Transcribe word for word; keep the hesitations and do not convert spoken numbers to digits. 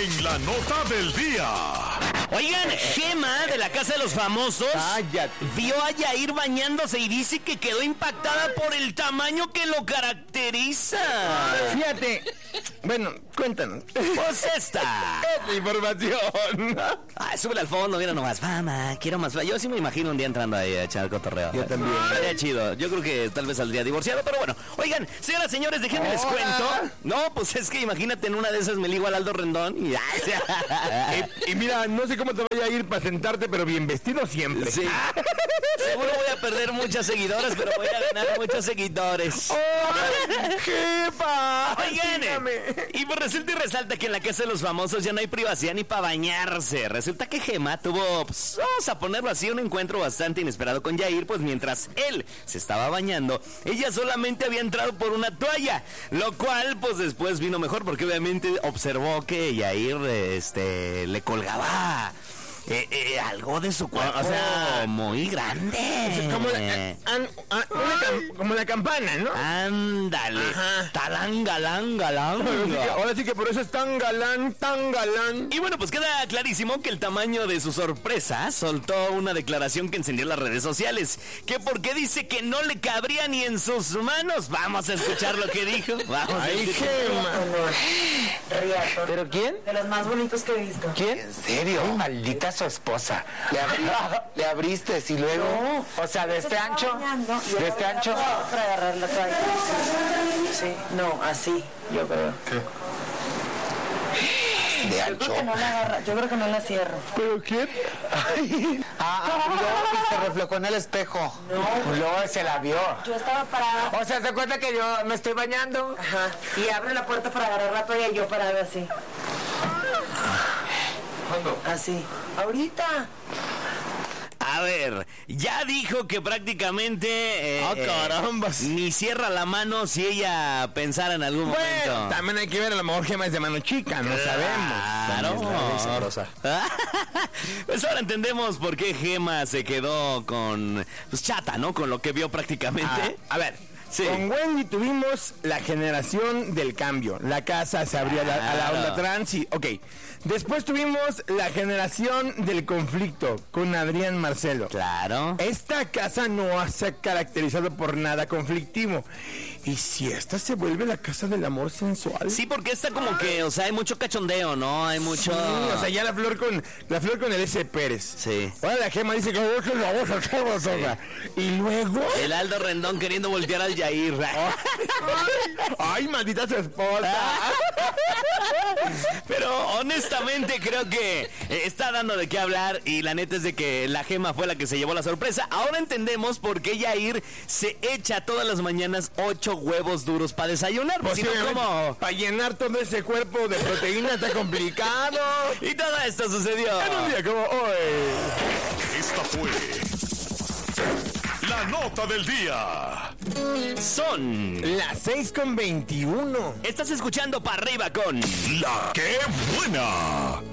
en la nota del día. Oigan, Gema de la Casa de los Famosos Cállate. vio a Yair bañándose y dice que quedó impactada por el tamaño que lo caracteriza. Fíjate. Bueno, cuéntanos. Pues esta. Esta información. Ay, súbele al fondo, mira nomás. Fama, quiero más. Yo sí me imagino un día entrando ahí a echar cotorreo. Yo también. Estaría chido. Yo creo que tal vez saldría divorciado, pero bueno. Oigan, señoras, señores, déjenme les cuento. No, pues es que imagínate en una de esas me ligo al Aldo Rendón y... y, y mira, no sé cómo te vaya a ir para sentarte, pero bien vestido siempre. Sí. Seguro voy a perder muchas seguidoras, pero voy a ganar muchos seguidores. ¡Ay, jefa! Oigan, Sígame. y pues resulta y resalta que en la Casa de los Famosos ya no hay privacidad ni para bañarse. Resulta que Gema tuvo, pues, vamos a ponerlo así, un encuentro bastante inesperado con Yair, pues mientras él se estaba bañando, ella solamente había entrado por una toalla, lo cual pues después vino mejor porque obviamente observó que Yair este, le colgaba Eh, eh, algo de su cuerpo, o sea, muy grande. Como la, an, an, una cam, como la campana, ¿no? Ándale. Ajá. Talangalangalanga. Ahora sí que por eso es tan galán, tan galán. Y bueno, pues queda clarísimo que el tamaño de su sorpresa soltó una declaración que encendió las redes sociales. Que porque dice que no le cabría ni en sus manos. Vamos a escuchar lo que dijo. Vamos a Ay, escuchar. Gema. ¿Pero quién? De los más bonitos que he visto. ¿Quién? ¿En serio? Ay, maldita su esposa. Le, abrí, le abriste y luego... No. O sea, de este ancho. Bañando, De este ancho. Para agarrar la toalla. Sí, no, así, yo creo. ¿Qué? De Yo ancho. creo que no la agarra, yo creo que no la cierro. ¿Pero quién? Ay, ah, luego se reflejó en el espejo. No. Luego se la vio. Yo estaba parada. O sea, ¿se cuenta que yo me estoy bañando? Ajá. Y abre la puerta para agarrar la toalla y yo parada así. ¿Cuándo? Así. Ahorita. A ver, ya dijo que prácticamente eh, Ah, carambas. eh, ni cierra la mano si ella pensara en algún Bueno, momento. también hay que ver, a lo mejor Gema es de mano chica, no Claro. sabemos. Pues ahora entendemos por qué Gema se quedó con, pues, chata, ¿no? Con lo que vio prácticamente. Ah, a ver, Sí. con Wendy tuvimos la generación del cambio. La casa se abrió a la, a la onda trans y, ok. Después tuvimos la generación del conflicto con Adrián Marcelo. Claro. Esta casa no se ha caracterizado por nada conflictivo. ¿Y si esta se vuelve la casa del amor sensual? Sí, porque está como que, o sea, hay mucho cachondeo, ¿no? Hay mucho... Sí, o sea, ya la flor con la flor con el S. Pérez. Sí. Ahora la Gema dice que oh, es la voz, es la voz, oiga. Y luego... El Aldo Rendón queriendo voltear al Yair. Ay, maldita su esposa. Pero honestamente creo que eh, está dando de qué hablar y la neta es de que la Gema fue la que se llevó la sorpresa. Ahora entendemos por qué Yair se echa todas las mañanas ocho huevos duros para desayunar. Pues Si no, obviamente, ¿cómo? para llenar todo ese cuerpo de proteína está complicado. Y todo esto sucedió. En un día como hoy. Esta fue la nota del día. Son... Las seis con veintiuno. Estás escuchando para arriba con... La que buena.